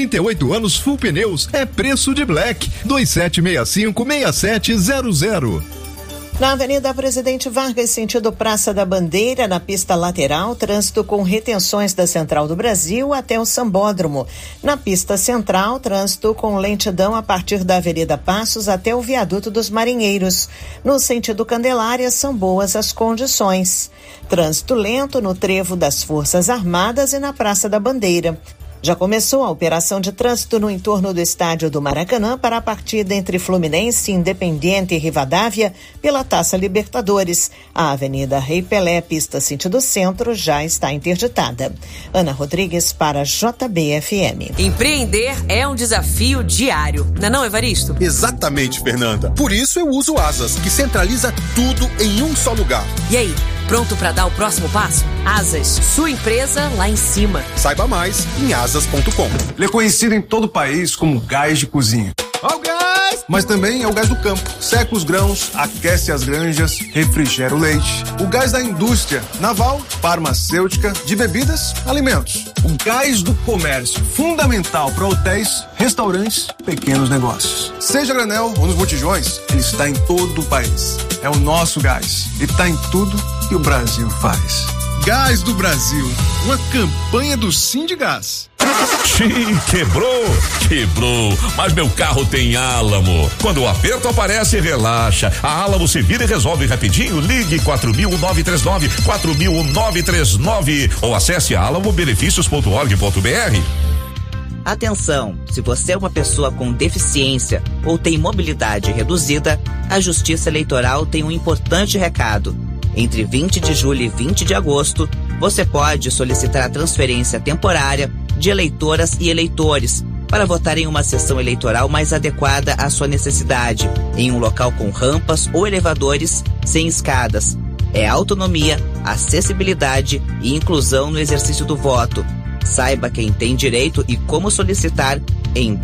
38 anos Full Pneus, é preço de Black. 2765-6700. Na Avenida Presidente Vargas, sentido Praça da Bandeira, na pista lateral, trânsito com retenções da Central do Brasil até o Sambódromo. Na pista central, trânsito com lentidão a partir da Avenida Passos até o Viaduto dos Marinheiros. No sentido Candelária, são boas as condições. Trânsito lento no trevo das Forças Armadas e na Praça da Bandeira. Já começou a operação de trânsito no entorno do estádio do Maracanã para a partida entre Fluminense, Independiente e Rivadavia pela Taça Libertadores. A Avenida Rei Pelé, pista sentido centro, já está interditada. Ana Rodrigues para JBFM. Empreender é um desafio diário, não é, Evaristo? Exatamente, Fernanda. Por isso eu uso Asas, que centraliza tudo em um só lugar. E aí, pronto para dar o próximo passo? Asas, sua empresa lá em cima. Saiba mais em asas.com. Ele é conhecido em todo o país como gás de cozinha. Ó o gás! Mas também é o gás do campo. Seca os grãos, aquece as granjas, refrigera o leite. O gás da indústria naval, farmacêutica, de bebidas, alimentos. O gás do comércio, fundamental para hotéis, restaurantes, pequenos negócios. Seja a granel ou nos botijões, ele está em todo o país. É o nosso gás. Ele está em tudo que o Brasil faz. Gás do Brasil, uma campanha do Sindigás. Quebrou, mas meu carro tem Álamo. Quando o aperto aparece, relaxa. A Álamo se vira e resolve rapidinho. Ligue 4.939 ou acesse alamobenefícios.org.br. Atenção, se você é uma pessoa com deficiência ou tem mobilidade reduzida, a Justiça Eleitoral tem um importante recado. Entre 20 de julho e 20 de agosto, você pode solicitar a transferência temporária de eleitoras e eleitores para votar em uma sessão eleitoral mais adequada à sua necessidade, em um local com rampas ou elevadores sem escadas. É autonomia, acessibilidade e inclusão no exercício do voto. Saiba quem tem direito e como solicitar em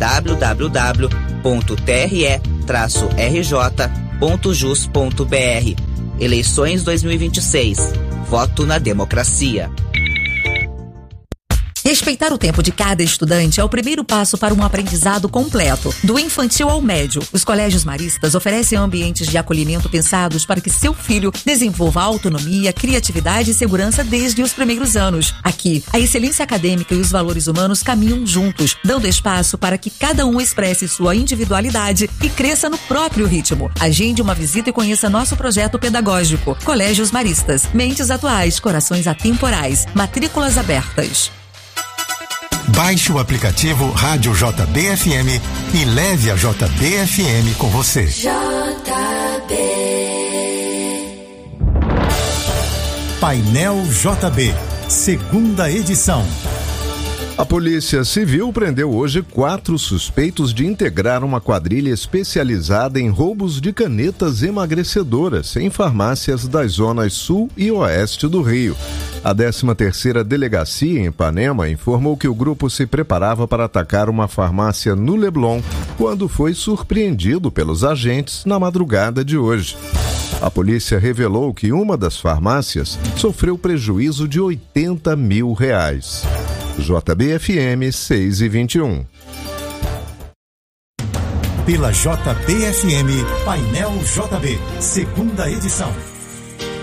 www.tre-rj.jus.br. Eleições 2026. Voto na democracia. Respeitar o tempo de cada estudante é o primeiro passo para um aprendizado completo, do infantil ao médio. Os colégios maristas oferecem ambientes de acolhimento pensados para que seu filho desenvolva autonomia, criatividade e segurança desde os primeiros anos. Aqui, a excelência acadêmica e os valores humanos caminham juntos, dando espaço para que cada um expresse sua individualidade e cresça no próprio ritmo. Agende uma visita e conheça nosso projeto pedagógico. Colégios Maristas. Mentes atuais, corações atemporais. Matrículas abertas. Baixe o aplicativo Rádio JBFM e leve a JBFM com você. JB. Painel JB, segunda edição. A Polícia Civil prendeu hoje 4 suspeitos de integrar uma quadrilha especializada em roubos de canetas emagrecedoras em farmácias das zonas sul e oeste do Rio. A 13ª Delegacia em Ipanema informou que o grupo se preparava para atacar uma farmácia no Leblon quando foi surpreendido pelos agentes na madrugada de hoje. A polícia revelou que uma das farmácias sofreu prejuízo de R$80 mil. JBFM 6:21. Pela JBFM, Painel JB, segunda edição.